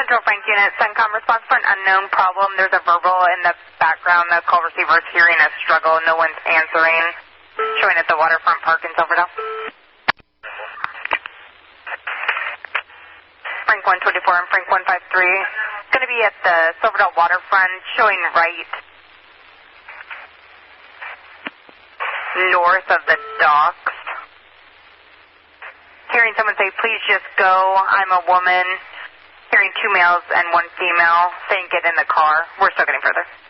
Central Frank Unit, CENTCOM response for an unknown problem. There's a verbal in the background. The call receiver is hearing a struggle. No one's answering. Showing at the Waterfront Park in Silverdale. Frank 124 and Frank 153. Going to be at the Silverdale Waterfront, showing right north of the docks. Hearing someone say, please just go. I'm a woman. Hearing 2 males and 1 female saying get in the car. We're still getting further.